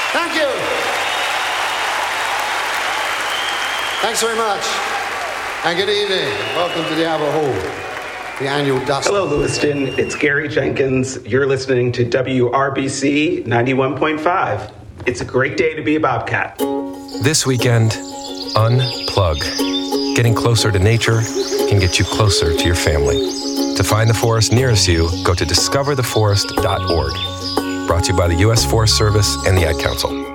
Thank you. Thanks very much. And good evening. Welcome to the Albert Hall, the annual dust. Hello, Lewiston. It's Gary Jenkins. You're listening to WRBC 91.5. It's a great day to be a Bobcat. This weekend, unplug. Getting closer to nature can get you closer to your family. To find the forest nearest you, go to discovertheforest.org. Brought to you by the U.S. Forest Service and the Ad Council.